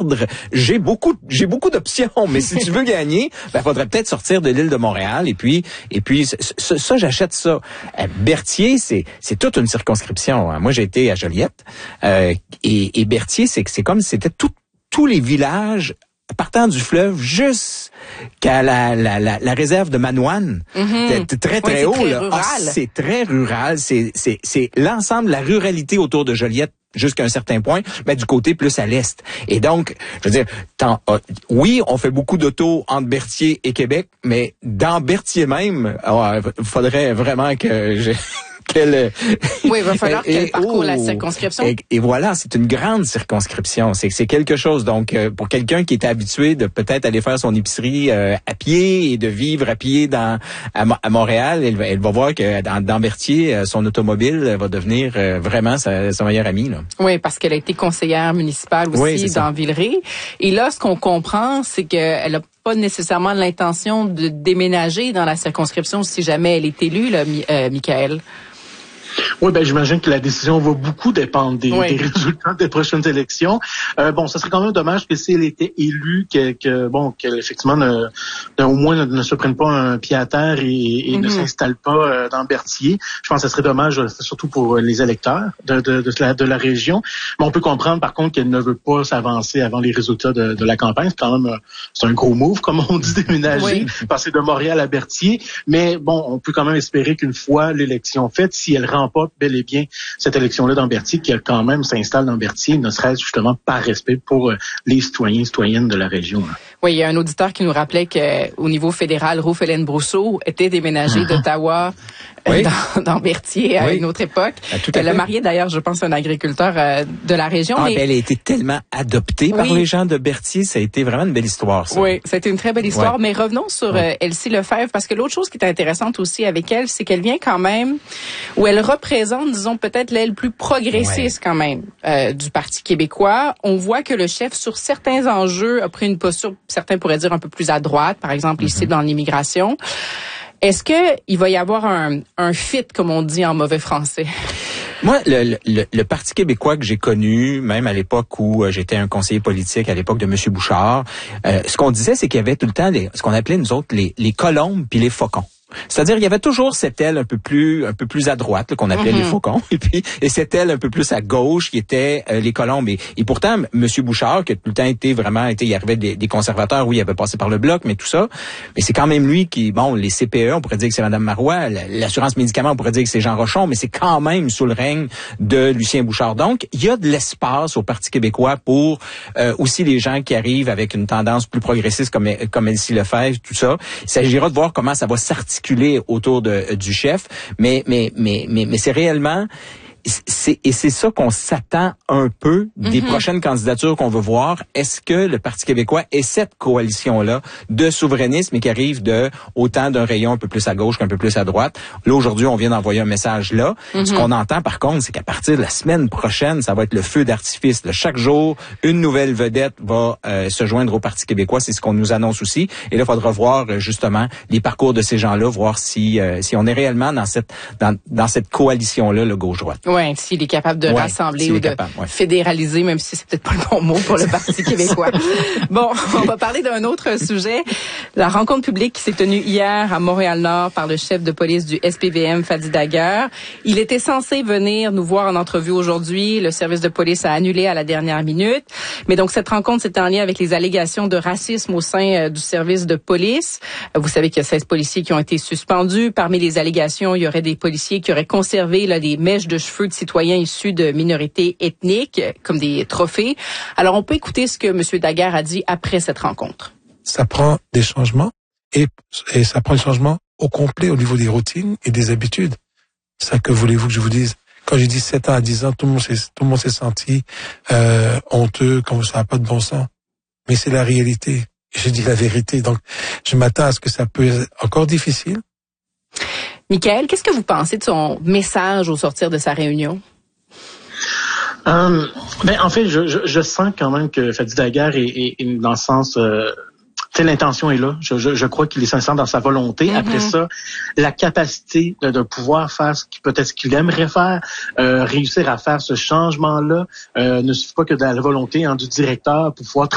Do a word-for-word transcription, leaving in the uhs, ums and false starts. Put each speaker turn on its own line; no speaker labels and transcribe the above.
perdre, j'ai beaucoup, j'ai beaucoup d'options. Mais si tu veux gagner, ben faudrait peut-être sortir de l'île de Montréal. Et puis, et puis ça, ça j'achète ça. Euh, Berthier, c'est, c'est toute une circonscription. Hein. Moi, j'ai été à Joliette euh, et, et Berthier, c'est, c'est comme si c'était tout, tous les villages partant du fleuve jusqu'à la, la, la, la réserve de Manoine. Mm-hmm. C'est très, très oui, haut. Très là. Rural. Ah, c'est très rural. C'est, c'est, c'est l'ensemble de la ruralité autour de Joliette jusqu'à un certain point, mais du côté plus à l'est. Et donc, je veux dire, tant, euh, oui, on fait beaucoup d'autos entre Berthier et Québec, mais dans Berthier même, il oh, faudrait vraiment que je... Quelle...
Oui, il va falloir qu'elle parcourt oh, la circonscription.
Et, et voilà, c'est une grande circonscription. C'est, c'est quelque chose. Donc, euh, pour quelqu'un qui est habitué de peut-être aller faire son épicerie euh, à pied et de vivre à pied dans à, à Montréal, elle va, elle va voir que dans, dans Berthier, euh, son automobile va devenir euh, vraiment sa, son meilleur ami. Là.
Oui, parce qu'elle a été conseillère municipale aussi oui, dans Villeray. Et là, ce qu'on comprend, c'est qu'elle a pas nécessairement l'intention de déménager dans la circonscription si jamais elle est élue, là, euh, Michael.
Oui, ben j'imagine que la décision va beaucoup dépendre des, oui. des résultats des prochaines élections. Euh, bon, ça serait quand même dommage que si elle était élue, que, que bon, qu'elle effectivement ne, ne, au moins ne, ne se prenne pas un pied à terre et, et mm-hmm. ne s'installe pas euh, dans Berthier. Je pense que ça serait dommage, surtout pour les électeurs de, de, de, la, de la région. Mais on peut comprendre par contre qu'elle ne veut pas s'avancer avant les résultats de, de la campagne. C'est quand même c'est un gros move, comme on dit, déménager, oui. passer de Montréal à Berthier. Mais bon, on peut quand même espérer qu'une fois l'élection faite, si elle remporte bel et bien cette élection-là dans Berthier, qu'elle quand même s'installe dans Berthier, ne serait-ce justement par respect pour les citoyens et citoyennes de la région. Hein.
Oui, il y a un auditeur qui nous rappelait qu'au niveau fédéral, Ruth-Hélène Brousseau était déménagée uh-huh. d'Ottawa oui. dans, dans Berthier à oui. une autre époque. Ah, elle a marié d'ailleurs, je pense, un agriculteur euh, de la région.
Ah,
mais...
ben, elle a été tellement adoptée oui. par les gens de Berthier, ça a été vraiment une belle histoire. Ça.
Oui, c'était une très belle histoire. Ouais. Mais revenons sur ouais. euh, Elsie Lefebvre, parce que l'autre chose qui est intéressante aussi avec elle, c'est qu'elle vient quand même, où elle représente, disons, peut-être l'aile plus progressiste ouais. quand même euh, du Parti québécois. On voit que le chef, sur certains enjeux, a pris une posture, certains pourraient dire un peu plus à droite, par exemple, mm-hmm. ici dans l'immigration. Est-ce que il va y avoir un, un fit, comme on dit en mauvais français?
Moi, le, le, le Parti québécois que j'ai connu, même à l'époque où euh, j'étais un conseiller politique, à l'époque de M. Bouchard, euh, ce qu'on disait, c'est qu'il y avait tout le temps les, ce qu'on appelait, nous autres, les, les colombes puis les faucons. C'est-à-dire, il y avait toujours cette aile un peu plus, un peu plus à droite, là, qu'on appelait mm-hmm. les faucons, et puis, et cette aile un peu plus à gauche, qui était euh, les colombes. Et, et pourtant, M. Bouchard, qui a tout le temps été vraiment, été, il arrivait des, des conservateurs, oui, il avait passé par le Bloc, mais tout ça. Mais c'est quand même lui qui, bon, les C P E, on pourrait dire que c'est Mme Marois, l'assurance médicaments, on pourrait dire que c'est Jean Rochon, mais c'est quand même sous le règne de Lucien Bouchard. Donc, il y a de l'espace au Parti québécois pour euh, aussi les gens qui arrivent avec une tendance plus progressiste comme, comme Elsie Lefebvre, tout ça. Il s'agira de voir comment ça va s'articuler autour de, du chef, mais mais mais mais, mais c'est réellement c'est, et c'est ça qu'on s'attend un peu des mm-hmm. prochaines candidatures qu'on veut voir. Est-ce que le Parti québécois est cette coalition-là de souverainisme et qui arrive de autant d'un rayon un peu plus à gauche qu'un peu plus à droite? Là, aujourd'hui, on vient d'envoyer un message là. Mm-hmm. Ce qu'on entend, par contre, c'est qu'à partir de la semaine prochaine, ça va être le feu d'artifice. Là, chaque jour, une nouvelle vedette va euh, se joindre au Parti québécois. C'est ce qu'on nous annonce aussi. Et là, il faudra voir justement les parcours de ces gens-là, voir si euh, si on est réellement dans cette dans, dans cette coalition-là, le gauche-droite.
Oui, s'il est capable de ouais, rassembler ou de capable, ouais. fédéraliser, même si c'est peut-être pas le bon mot pour le Parti québécois. Bon, on va parler d'un autre sujet. La rencontre publique qui s'est tenue hier à Montréal-Nord par le chef de police du S P V M, Fadi Daguerre. Il était censé venir nous voir en entrevue aujourd'hui. Le service de police a annulé à la dernière minute. Mais donc, cette rencontre, c'était en lien avec les allégations de racisme au sein euh, du service de police. Vous savez qu'il y a seize policiers qui ont été suspendus. Parmi les allégations, il y aurait des policiers qui auraient conservé là, des mèches de cheveux de citoyens issus de minorités ethniques comme des trophées. Alors, on peut écouter ce que M. Daguerre a dit après cette rencontre.
Ça prend des changements et, et ça prend des changements au complet au niveau des routines et des habitudes. Ça, que voulez-vous que je vous dise? Quand j'ai dit sept ans à dix ans, tout le monde s'est, tout le monde s'est senti euh, honteux, comme ça n'a pas de bon sens. Mais c'est la réalité. Je dis la vérité. Donc, je m'attends à ce que ça peut être encore difficile.
Michael, qu'est-ce que vous pensez de son message au sortir de sa réunion?
Euh, ben, en fait, je, je, je sens quand même que Fadi Daguerre est, est, est dans le sens... Euh, Tu sais, l'intention est là. Je, je, je crois qu'il est sincère dans sa volonté. Mm-hmm. Après ça, la capacité de, de pouvoir faire ce qu'il peut-être ce qu'il aimerait faire, euh, réussir à faire ce changement-là, euh, ne suffit pas que de la volonté hein, du directeur pour pouvoir